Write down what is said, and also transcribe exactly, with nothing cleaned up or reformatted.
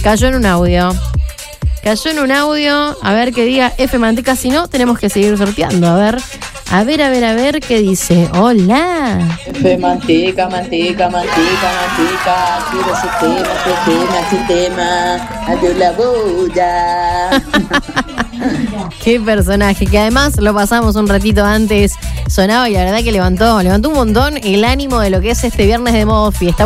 Cayó en un audio. Cayó en un audio. A ver qué diga F Manteca. Si no, tenemos que seguir sorteando. A ver, a ver, a ver, a ver qué dice. Hola. F Manteca, manteca, manteca, manteca. Quiero ese tema, ese tema, ese tema. Adiós la boya. Qué personaje, que además lo pasamos un ratito antes, sonaba y la verdad que levantó, levantó un montón el ánimo de lo que es este viernes de modo fiesta.